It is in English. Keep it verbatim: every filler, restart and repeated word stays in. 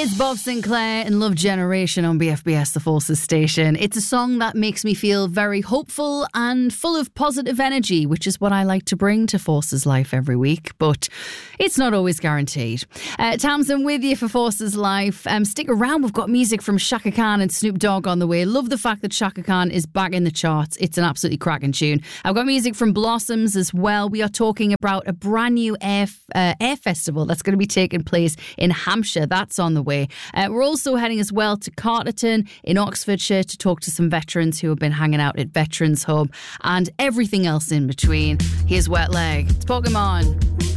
It's Bob Sinclair and Love Generation on B F B S, the Forces station. It's a song that makes me feel very hopeful and full of positive energy, which is what I like to bring to Forces Life every week, but it's not always guaranteed. Uh, Tamsin with you for Forces Life. Um, stick around, we've got music from Shaka Khan and Snoop Dogg on the way. Love the fact that Shaka Khan is back in the charts. It's an absolutely cracking tune. I've got music from Blossoms as well. We are talking about a brand new air, uh, air festival that's going to be taking place in Hampshire. That's on the way. Uh, we're also heading as well to Carterton in Oxfordshire to talk to some veterans who have been hanging out at Veterans Hub and everything else in between. Here's Wet Leg. It's Pokemon.